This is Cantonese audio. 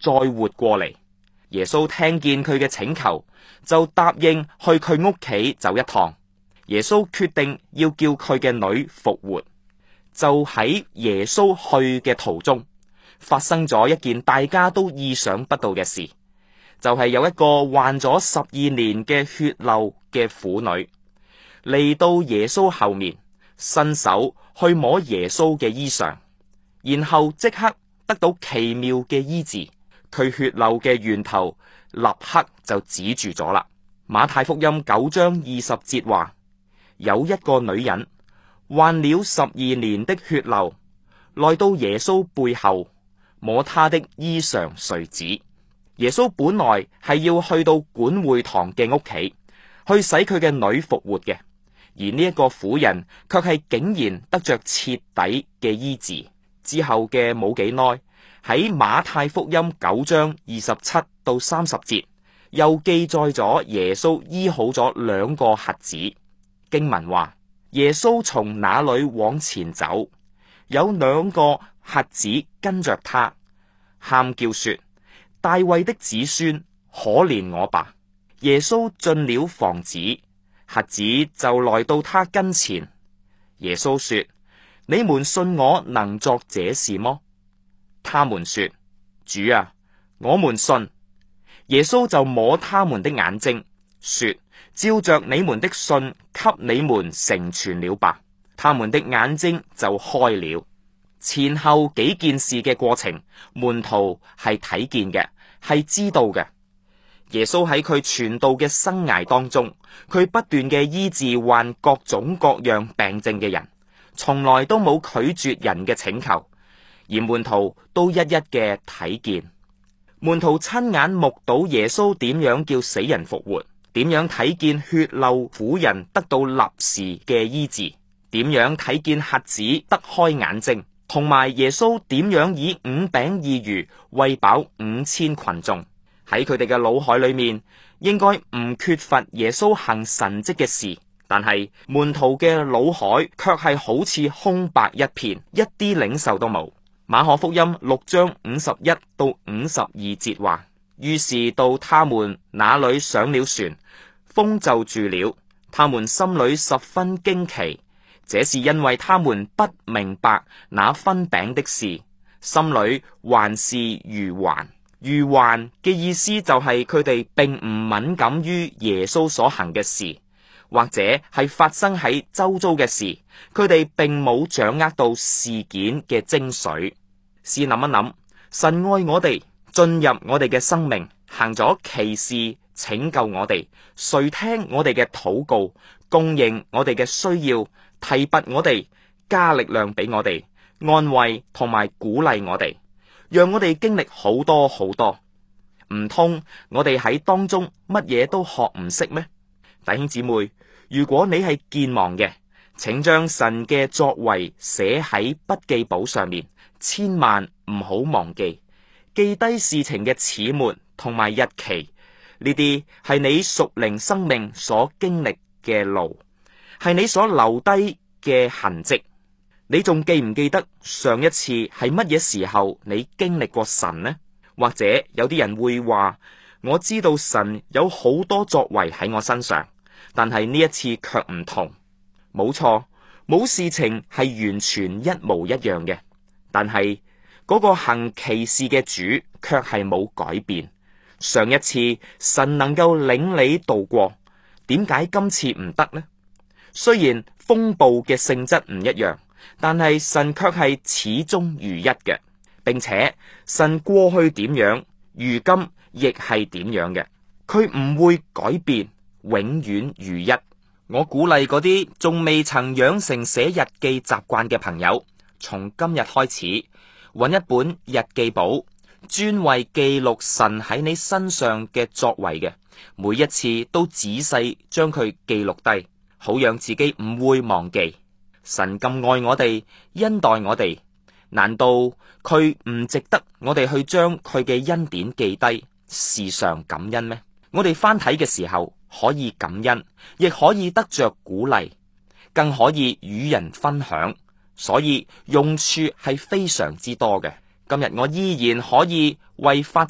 再活過嚟。耶穌聽見佢嘅請求，就答應去佢屋企走一趟。耶穌決定要叫佢嘅女復活。就喺耶穌去嘅途中，發生咗一件大家都意想不到嘅事，就係有一個患咗12年嘅血漏嘅婦女嚟到耶穌後面，伸手去摸耶穌嘅衣裳，然後即刻得到奇妙嘅醫治。佢血漏嘅源頭立刻就止住咗啦。馬太福音9章20節話，有一個女人患了12年的血漏，來到耶穌背後摸他的衣裳繸子。耶穌本來係要去到管會堂嘅屋企去使佢嘅女復活嘅，而呢一個婦人卻係竟然得着徹底嘅醫治。之後嘅冇幾耐，喺馬太福音9章27到30節又記載咗耶穌醫好咗2個瞎子。經文話，耶穌從那裏往前走，有2個瞎子跟着他，喊叫說，大衛的子孫，可憐我吧。耶穌進了房子，瞎子就來到他跟前。耶穌說，你們信我能作這事麼？他們說，主啊，我們信。耶穌就摸他們的眼睛，說，照着你們的信，給你們成全了吧。他們的眼睛就開了。前後幾件事嘅過程，門徒係睇見嘅，係知道嘅。耶穌喺佢傳道嘅生涯當中，佢不斷嘅醫治患各種各樣病症嘅人，從來都冇拒絕人嘅請求，而門徒都一一嘅睇見。門徒親眼目睹耶穌點樣叫死人復活，點樣睇見血漏婦人得到立時嘅醫治，點樣睇見瞎子得開眼睛，同埋耶穌點樣以5餅2魚餵飽5000群眾。喺佢哋嘅腦海裏面，應該唔缺乏耶穌行神蹟嘅事，但係門徒嘅腦海卻係好似空白一片，一啲領受都冇。馬可福音6章51到52節話，於是到他們那裏上了船，風就住了，他們心裏十分驚奇，這是因為他們不明白那分餅的事，心裏還是愚頑。愚頑嘅意思就係佢哋並唔敏感於耶穌所行嘅事，或者係發生喺周遭嘅事，佢哋並冇掌握到事件嘅精髓。試諗一諗，神愛我哋，進入我哋嘅生命，行咗奇事，拯救我哋，垂聽我哋嘅禱告，供應我哋嘅需要，提拔我哋，加力量俾我哋，安慰同埋鼓勵我哋，讓我哋經歷好多好多。唔通我哋喺當中乜嘢都學唔識咩？弟兄姊妹，如果你係健忘嘅，請將神嘅作為寫喺筆記簿上面，千萬唔好忘記，記低事情嘅始末同埋日期。呢啲係你屬靈生命所經歷嘅路，係你所留低嘅痕跡。你仲記唔記得上一次係乜嘢時候你經歷過神呢？或者有啲人會話，我知道神有好多作為喺我身上，但係呢一次卻唔同。冇錯，冇事情係完全一模一樣嘅，但係嗰個行奇事嘅主卻係冇改變。上一次神能夠領你度過，點解今次唔得呢？雖然風暴嘅性質唔一樣，但係神卻係始終如一嘅，並且神過去點樣，如今亦係點樣嘅，佢唔會改變，永遠如一。我鼓勵嗰啲仲未曾養成寫日記習慣嘅朋友，從今日開始揾一本日記簿，專為記錄神喺你身上嘅作為嘅，每一次都仔細將佢記錄低，好讓自己唔會忘記。神咁愛我哋，恩待我哋，難道佢唔值得我哋去將佢嘅恩典記低，時常感恩咩？我哋翻睇嘅時候可以感恩，亦可以得着鼓勵，更可以與人分享，所以用處係非常之多嘅。今日我依然可以為發